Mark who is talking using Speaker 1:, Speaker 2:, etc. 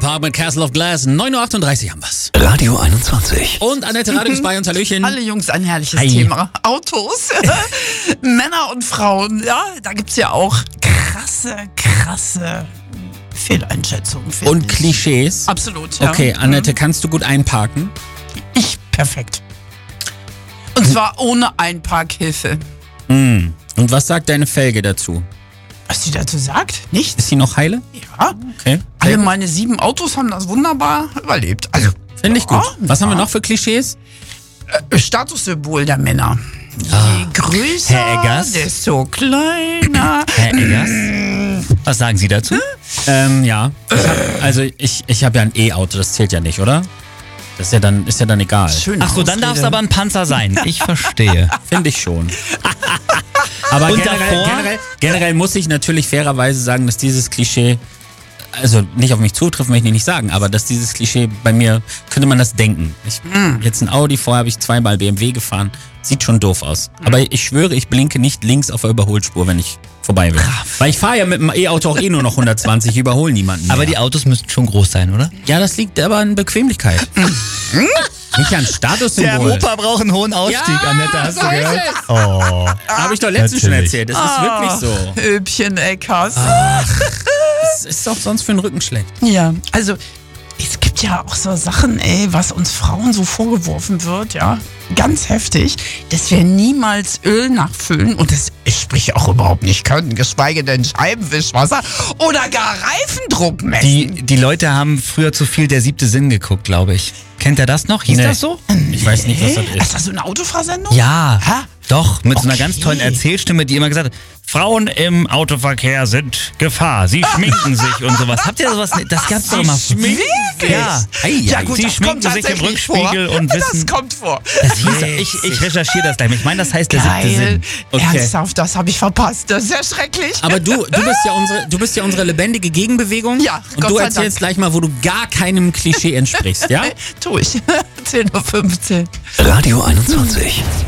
Speaker 1: Park mit Castle of Glass. 9.38 Uhr haben wir's.
Speaker 2: Radio 21.
Speaker 1: Und Annette Radig ist bei uns. Hallöchen.
Speaker 3: Alle Jungs, ein herrliches
Speaker 1: Hi.
Speaker 3: Thema. Autos, Männer und Frauen, ja, da gibt's ja auch krasse Fehleinschätzungen.
Speaker 1: Und Klischees.
Speaker 3: Absolut, ja.
Speaker 1: Okay, Annette, kannst du gut einparken?
Speaker 3: Ich perfekt. Und zwar ohne Einparkhilfe.
Speaker 1: Und was sagt deine Felge dazu?
Speaker 3: Was sie dazu sagt? Nichts.
Speaker 1: Ist sie noch heile?
Speaker 3: Ja.
Speaker 1: Okay.
Speaker 3: Alle meine 7 Autos haben das wunderbar überlebt. Also,
Speaker 1: Finde ich gut. Was haben wir
Speaker 3: ja.
Speaker 1: noch für Klischees?
Speaker 3: Statussymbol der Männer. Je größer,
Speaker 4: Herr Eggers?
Speaker 3: desto kleiner.
Speaker 4: Herr Eggers, was sagen Sie dazu?
Speaker 1: Ja. Ich habe ja ein E-Auto, das zählt ja nicht, oder? Das ist ja dann egal.
Speaker 3: Schöne
Speaker 4: Ach so, dann darf es
Speaker 3: Ausrede.
Speaker 4: aber ein Panzer sein. Ich verstehe.
Speaker 1: Finde ich schon. Aber
Speaker 4: Und davor?
Speaker 1: generell muss ich natürlich fairerweise sagen, dass dieses Klischee, also nicht auf mich zutrifft, möchte ich nicht sagen, aber dass dieses Klischee bei mir, könnte man das denken. Jetzt ein Audi, vorher habe ich 2-mal BMW gefahren, sieht schon doof aus. Aber ich schwöre, ich blinke nicht links auf der Überholspur, wenn ich vorbei will. Weil ich fahre ja mit dem E-Auto auch nur noch 120, ich überhole niemanden mehr.
Speaker 4: Aber die Autos müssten schon groß sein, oder?
Speaker 1: Ja, das liegt aber an Bequemlichkeit. Nicht an Statussymbol.
Speaker 4: braucht einen hohen Ausstieg,
Speaker 1: Ja,
Speaker 4: Annette, hast
Speaker 1: so
Speaker 4: du gehört?
Speaker 1: ist es.
Speaker 4: Oh.
Speaker 1: Habe ich doch letztens schon
Speaker 4: Natürlich.
Speaker 1: erzählt, das ist wirklich so.
Speaker 3: Öbchen Eckers.
Speaker 1: Das ist doch sonst für den Rücken schlecht.
Speaker 3: Ja, also es gibt ja auch so Sachen, was uns Frauen so vorgeworfen wird, ja, ganz heftig, dass wir niemals Öl nachfüllen und das sprich auch überhaupt nicht können, geschweige denn Scheibenwischwasser oder gar Reifendruck messen.
Speaker 4: Die Leute haben früher zu viel Der 7. Sinn geguckt, glaube ich. Kennt ihr das noch? Hieß
Speaker 1: Nee.
Speaker 4: das so?
Speaker 1: Ich weiß nicht, was das ist.
Speaker 3: Ist das so eine Autofahrsendung?
Speaker 4: Ja,
Speaker 3: Hä?
Speaker 4: doch, mit so einer ganz
Speaker 3: Okay.
Speaker 4: tollen Erzählstimme, die immer gesagt hat, Frauen im Autoverkehr sind Gefahr, sie schminken sich und sowas. Habt ihr sowas? Das gab's doch immer.
Speaker 3: Wirklich?
Speaker 4: Ja.
Speaker 3: Ja gut,
Speaker 4: Sie
Speaker 3: das kommt
Speaker 4: schminken sich im
Speaker 3: tatsächlich
Speaker 4: Rückspiegel
Speaker 3: vor.
Speaker 4: und wissen...
Speaker 3: Das kommt vor.
Speaker 4: Das hieß, ich recherchiere das gleich. Ich meine, das heißt Der 7.
Speaker 3: Geil.
Speaker 4: Sinn.
Speaker 1: Okay.
Speaker 3: Ernsthaft, das habe ich verpasst. Das ist ja schrecklich.
Speaker 1: Aber du bist ja unsere lebendige Gegenbewegung.
Speaker 3: Ja,
Speaker 1: Und
Speaker 3: Gott
Speaker 1: du
Speaker 3: sei
Speaker 1: erzählst
Speaker 3: Dank.
Speaker 1: gleich mal, wo du gar keinem Klischee entsprichst, ja?
Speaker 3: Tu ich. 10:15 Uhr.
Speaker 2: Radio 21.